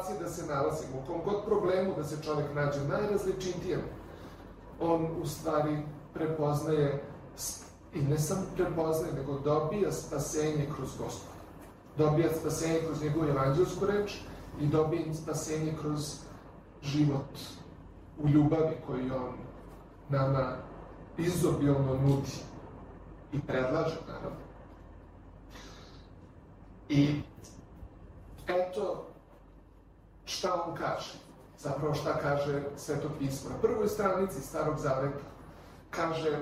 situaciji da se nalazimo, u kom god problemu da se čovek nađe, najrazličitijem, on u stvari prepoznaje, i ne samo prepoznaje, nego dobija spasenje kroz Gospoda. Dobija spasenje kroz njegovu evanđelsku reč i dobija spasenje kroz život u ljubavi koju on nama izobilno nudi i predlaže, naravno. I eto šta on kaže, zapravo šta kaže Sveto pismo. Na prvoj stranici Starog Zaveta kaže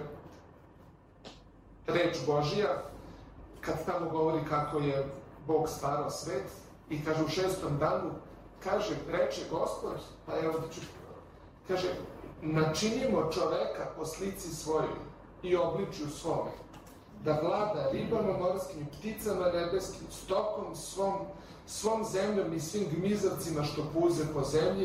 reč Božija, kad tamo govori kako je Bog stvarao svet, i kaže u 6. danu, kaže, reče Gospod, pa evo da ću, kaže, načinimo čoveka po slici svojoj i obličju svome, da vlada ribama morskim i pticama nebeskim, stokom svom zemljom i svim gmizavcima što puze po zemlji,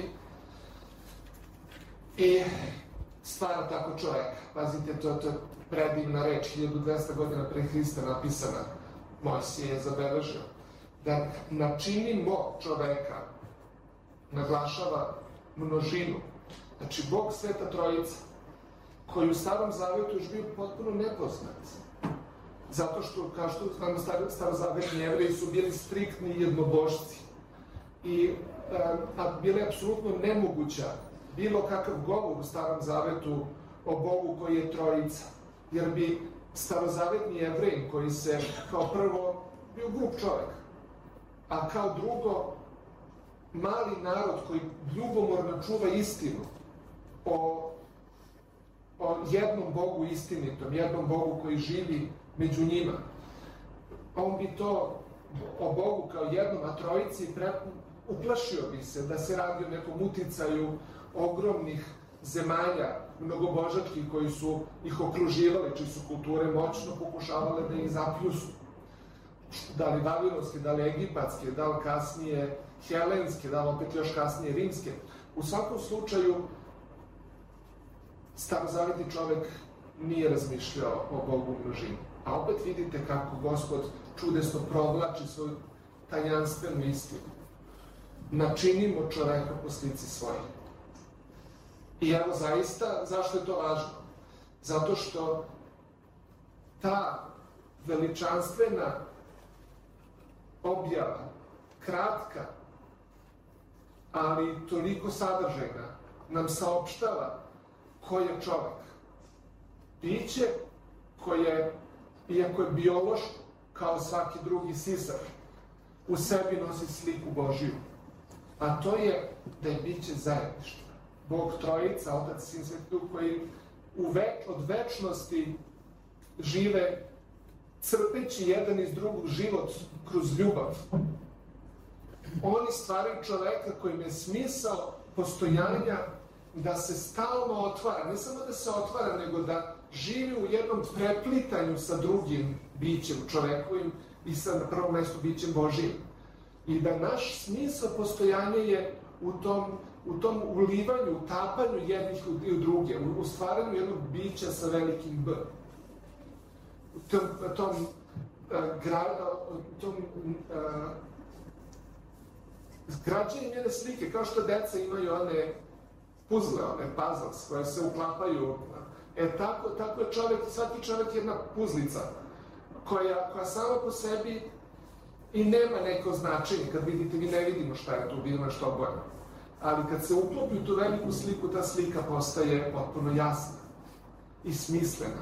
i stvara tako čoveka. Pazite, to je predivna reč, 1200 godina pre Hrista napisana, Mojsije je zabeležio, da načinimo čoveka, naglašava množinu. Znači, Bog Sveta Trojica, koji u Starom Zavetu još bio potpuno nepoznat, zato što, kao što znamo, starozavetni Jevreji su bili striktni jednobožci i bila je apsolutno nemoguća bilo kakav govor u Starom Zavetu o Bogu koji je Trojica, jer bi starozavetni Jevrej, koji se kao prvo bio grup čovek, a kao drugo mali narod koji ljubomorno čuva istinu o jednom Bogu istinitom, jednom Bogu koji živi među njima, on bi to o Bogu kao jednom, a Trojici uplašio bi se da se radi o nekom uticaju ogromnih zemalja mnogobožačkih koji su ih okruživali, čiji su kulture moćno pokušavale da ih zapljusnu. Da li vavilonske, da li egipatske, da li kasnije helenske, da li opet još kasnije rimske. U svakom slučaju, starozavetni čovek nije razmišljao o Bogu u množini. A opet vidite kako Gospod čudesno provlači svoju tajanstvenu istinu. Načinimo čoveka po slici svoje. I evo zaista, zašto je to važno? Zato što ta veličanstvena objava, kratka, ali toliko sadržajna, nam saopštava ko je čovek. Biće koje, iako je biološko, kao svaki drugi sisar, u sebi nosi sliku Božiju. A to je da je biće zajedništva. Bog Trojica, Otac, Sin, Sveti Duh, koji od večnosti žive crpeći jedan iz drugog život kroz ljubav. Oni stvaraju čoveka kojim je smisao postojanja da se stalno otvara, ne samo da se otvara, nego da živi u jednom preplitanju sa drugim bićem čovekovim i sa na prvom mestu bićem Božijim. I da naš smisao postojanja je u tom ulivanju, utapanju jednih u druge, u stvaranju jednog bića sa velikim B. U tom građenjem jedne slike, kao što deca imaju one puzle, one puzzles koje se uklapaju. Tako je čovek, svaki čovek jedna puzlica koja sama po sebi i nema neko značenje. Kad vidite, vi ne vidimo šta je tu, vidimo što obojeno. Ali kad se uklopi u tu veliku sliku, ta slika postaje potpuno jasna i smislena.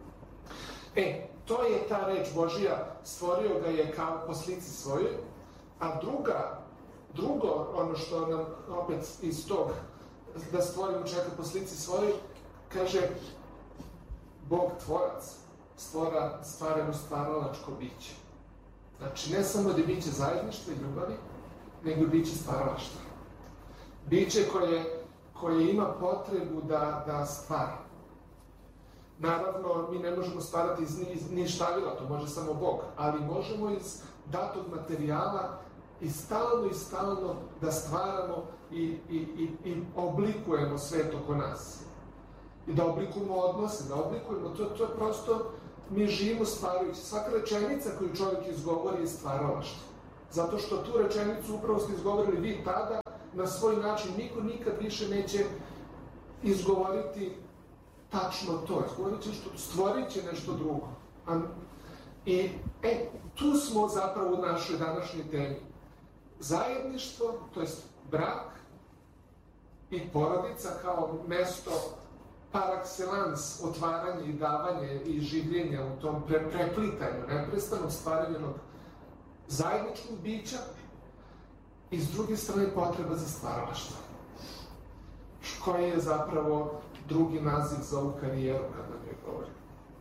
To je ta reč Božija, stvorio ga je kao po slici svojoj, a drugo, ono što nam opet iz tog, da stvorimo čoveka po slici svojoj, kaže, Bog tvorac stvara stvareno stvaralačko biće. Znači, ne samo da je biće zajedništva i ljubavi, nego biće stvaralaštva. Biće koje ima potrebu da stvara. Naravno, mi ne možemo stvarati iz ništavila, to može samo Bog, ali možemo iz datog materijala i stalno da stvaramo i oblikujemo svet oko nas. I da oblikujemo odnose, da oblikujemo, to je prosto, mi živimo stvarajući. Svaka rečenica koju čovjek izgovori je stvaralaštvo. Zato što tu rečenicu upravo ste izgovorili vi tada na svoj način, niko nikad više neće izgovoriti tačno to, stvorit će nešto drugo. I tu smo zapravo u našoj današnjoj temi. Zajedništvo, to jest brak i porodica kao mesto par excellence, otvaranje i davanje i življenja u tom preplitanju, neprestanog stvaranjenog zajedničkog bića i s druge strane potreba za stvaralaštvo, koji je zapravo drugi naziv za ovu karijeru kada mi govorim.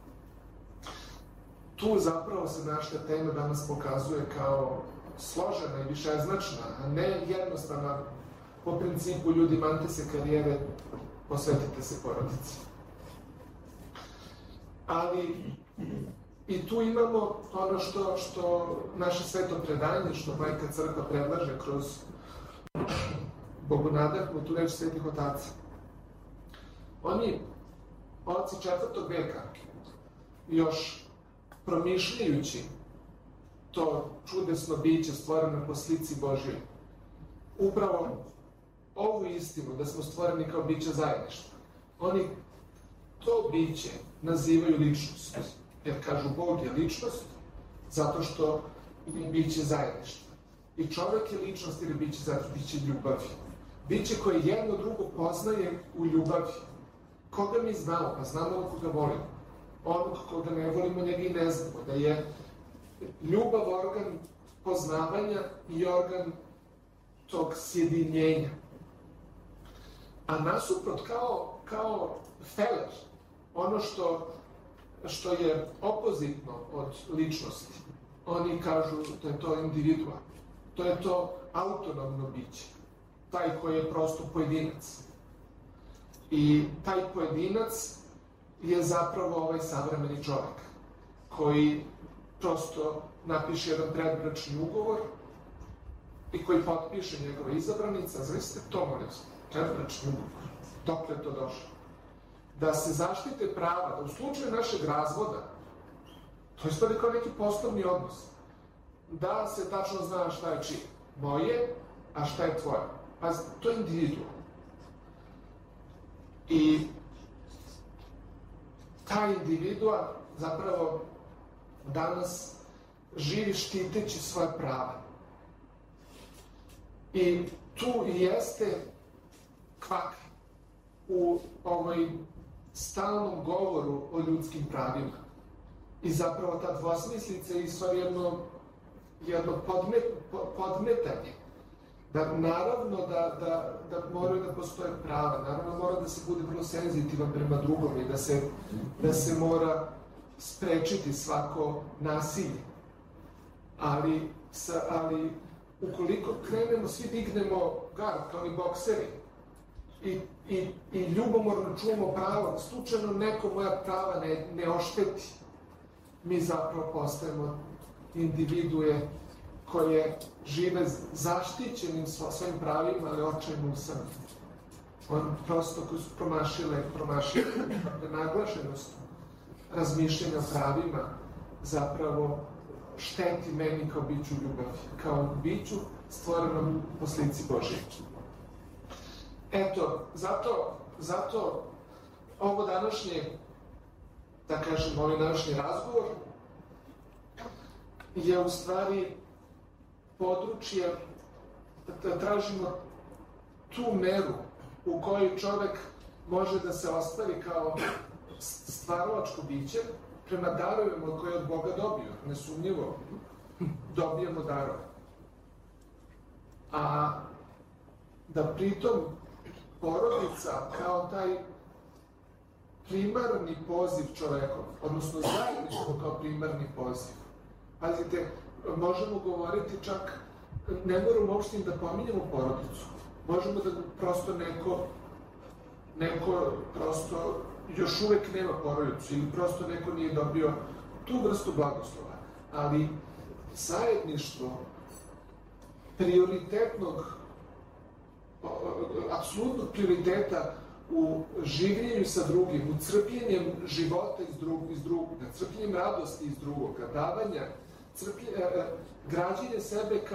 Tu zapravo se naša tema danas pokazuje kao složena i višeznačna, a ne jednostavna po principu ljudi mante se karijere, posvetite se porodici. Ali i tu imamo ono što naše sveto predanje, što Majka Crkva predlaže kroz bogonadahnutu reč svetih otaca. Oni, oci 4. veka, još promišljajući to čudesno biće stvoreno po slici Božjoj, upravo ovu istinu da smo stvoreni kao biće zajedništva, oni to biće nazivaju ličnost. Jer kažu Bog je ličnost zato što je biće zajedništva. I čovek je ličnost ili biće zajedništva, biće ljubavi. Biće koje jedno drugo poznaje u ljubavi. Koga mi znamo? Pa znamo ono koga volimo. Onog koga ne volimo, njega i ne znamo. Da je ljubav organ poznavanja i organ tog sjedinjenja. A nasuprot kao feler, ono što je opozitno od ličnosti, oni kažu da je to individua, to je to autonomno biće, taj koji je prosto pojedinac. I taj pojedinac je zapravo ovaj savremeni čovek, koji prosto napiše jedan predbračni ugovor i koji potpiše njegova izabranica. Zavisite to, molim se, predbračni ugovor. Dokle je to došlo? Da se zaštite prava, da u slučaju našeg razvoda, to ispada kao neki poslovni odnos, da se tačno zna šta je čije. Moje, a šta je tvoje. Pa to je individualno. I ta individua zapravo danas živi štiteći svoje prava. I tu jeste kvak u ovoj stalnom govoru o ljudskim pravima. I zapravo ta dvosmislica je stvar jedno podmetanje. Da naravno da moraju da postoje prava, naravno mora da se bude vrlo senzitivan prema drugom i da se mora sprečiti svako nasilje. Ali ukoliko krenemo, svi dignemo gard, kao ni bokseri, i ljubomorno čuvamo prava, slučajno neko moja prava ne ošteti, mi zapravo postajemo individue koje žive zaštićenim svojim pravima, ali očajno usamljeni. On prosto koji su promašile naglašenost razmišljanja o pravima, zapravo šteti meni kao biću ljubavi, kao biću stvorenom po slici Božje. Eto, zato ovo današnje, da kažem, ovaj današnji razgovor je u stvari područje da tražimo tu meru u kojoj čovek može da se ostvari kao stvaralačko biće prema darovima koje je od Boga dobio. Nesumnjivo dobijemo darove. A da pritom porodica kao taj primarni poziv čovekov, odnosno zajedništvo kao primarni poziv. Pazite, možemo govoriti čak, ne moramo uopšte da pominjamo porodicu. Možemo da prosto neko prosto još uvek nema porodicu ili prosto neko nije dobio tu vrstu blagoslova. Ali zajedništvo prioritetnog, apsolutnog prioriteta u življenju sa drugim, u crpljenjem života iz drugoga, crpljenjem radosti iz drugoga, davanja, građenje sebe